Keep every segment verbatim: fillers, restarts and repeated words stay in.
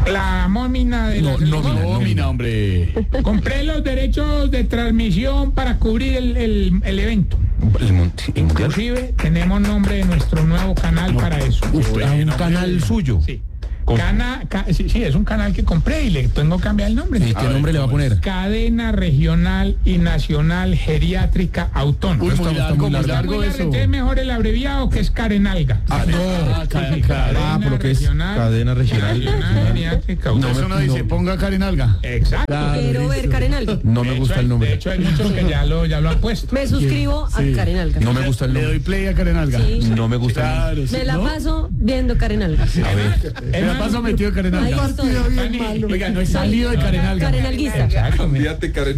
La nómina de No, la nómina, nómina, hombre. Compré los derechos de transmisión para cubrir el, el, el evento. El monte, el mundial. Inclusive tenemos nombre de nuestro nuevo canal para eso. Uf, Sí, ah, un canal suyo. Sí. Cana, ca, sí, sí, es un canal que compré y le tengo que cambiar el nombre. ¿Y qué nombre le va a poner? Cadena Regional y Nacional Geriátrica Autónoma. Uy, muy largo, muy largo eso. Entonces mejor el abreviado, que es Carenalga. Ah, no. Ah, ca- Sí, ca- Ah, por lo que es Regional, cadena regional. Nacional Geriátrica No, Autónoma. eso no dice, ponga Karen Alga. Exacto. Claro, Quiero ver listo. Karen Alga. No De me hecho, gusta hay- el nombre. De hecho, hay muchos que ya lo, ya lo han puesto. Me suscribo Sí. a Karen Alga. No me gusta el Le doy nombre. play a Karen Alga. Sí. No me gusta el nombre. Claro, sí, Me la ¿no? paso viendo Karen Alga. A ver. Me la paso metido en Karen Ahí Alga. estoy. Oiga, no he salido de Karen Alga. Karen Alguista. Exacto. mira. Fíjate, Karen.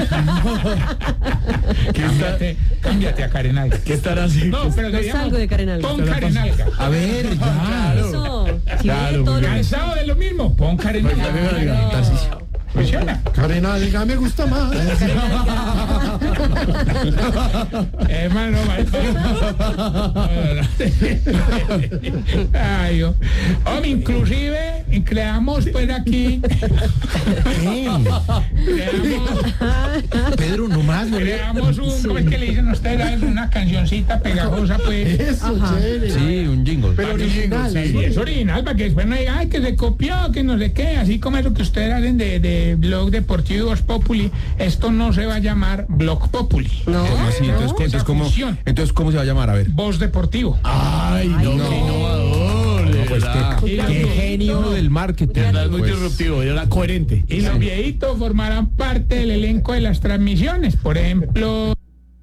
Cámbiate, cámbiate a Carenalga. ¿Qué estará haciendo? No, pero No digamos, salgo de Carenalga. pon Carenalga. A ver, ya. Claro. Eso. Si Claro, ve todo muy lo que ¿Cansado de lo mismo? Pon Carenalga. Carenalga. Tarcisio. Funciona. Karen Alga me gusta más. Hermano, Ay, Dios. Hombre, inclusive creamos pues aquí creamos, Pedro, nomás. No le... creamos un, ¿cómo es que le dicen ustedes? Una cancioncita pegajosa pues. Eso, chévere. Sí, un jingle. Pero original. Sí, es original, para que después no diga, ay, que se copió, que no sé qué, así como eso que ustedes hacen de, de blog deportivo Voz Populi, esto no se va a llamar Blog Populi. No, ¿Cómo así? no. Entonces, entonces, ¿cómo, fusión. entonces, ¿cómo se va a llamar? A ver. Voz Deportivo. Ay, no, Ay, qué no. innovador. de Pues verdad. qué, qué genio del marketing. De verdad, es muy Pues, disruptivo, era coherente. Y los viejitos formarán parte del elenco de las transmisiones. Por ejemplo,